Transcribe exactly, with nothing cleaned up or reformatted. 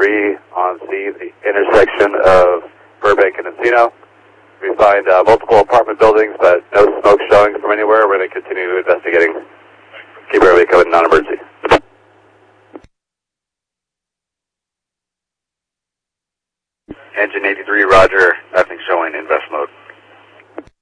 three on C, the intersection of Burbank and Encino. We find uh, multiple apartment buildings, but no smoke showing from anywhere. We're going to continue investigating. Keep everybody coming non-emergency. Engine eighty-three, roger. Nothing showing, invest mode.